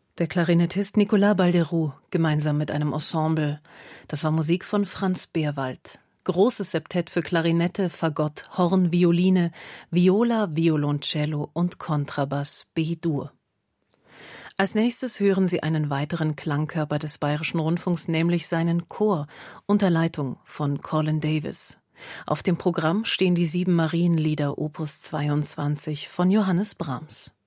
Der Klarinettist Nicolas Balderoux, gemeinsam mit einem Ensemble. Das war Musik von Franz Beerwald. Großes Septett für Klarinette, Fagott, Horn, Violine, Viola, Violoncello und Kontrabass B-Dur. Als nächstes hören Sie einen weiteren Klangkörper des Bayerischen Rundfunks, nämlich seinen Chor unter Leitung von Colin Davis. Auf dem Programm stehen die 7 Marienlieder Opus 22 von Johannes Brahms.